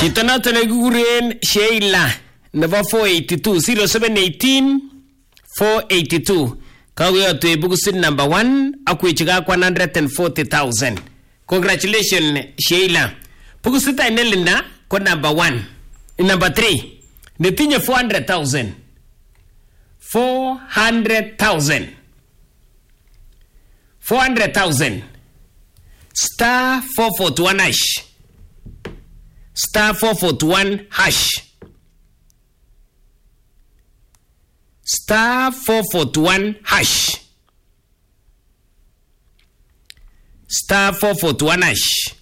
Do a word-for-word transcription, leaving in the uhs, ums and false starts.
Chito noto nekikuren Sheila nebo four eighty-two zero seven one eight four eighty-two kakoyote bukusit number one akwechi ka one hundred forty thousand. Congratulations Sheila. Bukusit ine Linda ko number one. Number three netinye four hundred thousand. four hundred thousand. four hundred thousand. Star four forty-one hash. Star four forty-one hash. Star four forty-one hash. Star four forty-one hash.